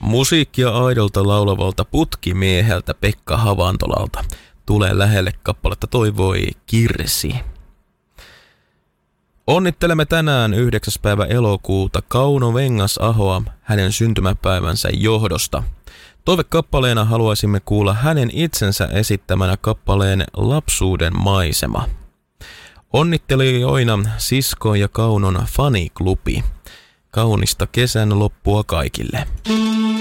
Musiikkia aidolta laulavalta putkimieheltä Pekka Havantolalta tulee lähelle kappaletta toivoi Kirsi. Onnittelemme tänään 9. päivä elokuuta Kauno Vengasahoa hänen syntymäpäivänsä johdosta. Toivekappaleena haluaisimme kuulla hänen itsensä esittämänä kappaleen Lapsuuden maisema. Onnittelijoina Sisko ja Kaunon faniklubi. Kaunista kesän loppua kaikille.